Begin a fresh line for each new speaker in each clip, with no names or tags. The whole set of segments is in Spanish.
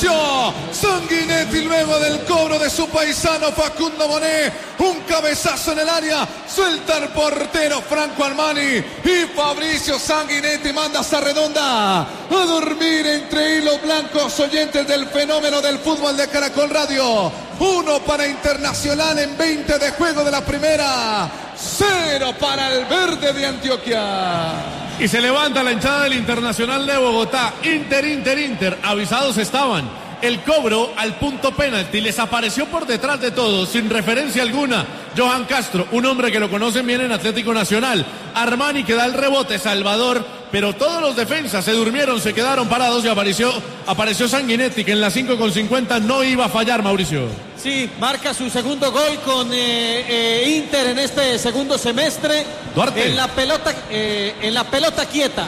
Fabricio Sanguinetti luego del cobro de su paisano Facundo Bonet. Un cabezazo en el área, suelta el portero Franco Armani y Fabricio Sanguinetti manda esa redonda a dormir entre hilos blancos, oyentes del fenómeno del fútbol de Caracol Radio. 1 para Internacional en 20 de juego de la primera, 0 para el verde de Antioquia.
Y se levanta la hinchada del Internacional de Bogotá. Inter. Avisados estaban. El cobro al punto penalti les apareció por detrás de todos, sin referencia alguna. Johan Castro, un hombre que lo conocen bien en Atlético Nacional. Armani que da el rebote, Salvador, pero todos los defensas se durmieron, se quedaron parados y apareció Sanguinetti, que en las 5:50 no iba a fallar, Mauricio.
Sí, marca su segundo gol con Inter en este segundo semestre.
Duarte.
En la pelota quieta,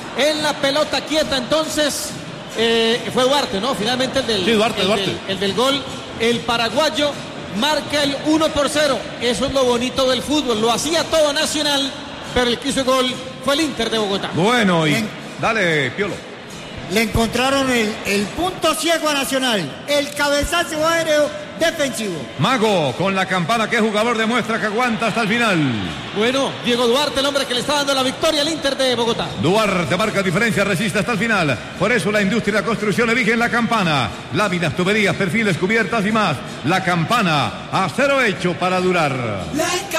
entonces fue Duarte, ¿no? Finalmente
Duarte.
El del gol, el paraguayo marca el 1-0. Eso es lo bonito del fútbol, lo hacía todo Nacional, pero el que hizo el gol fue el Inter de Bogotá.
Bueno, y dale, Piolo.
Le encontraron el punto ciego a Nacional, el cabezazo aéreo defensivo.
Mago, con la campana, que jugador demuestra que aguanta hasta el final.
Bueno, Diego Duarte, el hombre que le está dando la victoria al Inter de Bogotá.
Duarte marca diferencia, resiste hasta el final. Por eso la industria y la construcción eligen la campana. Láminas, tuberías, perfiles, cubiertas y más. La campana, acero hecho para durar.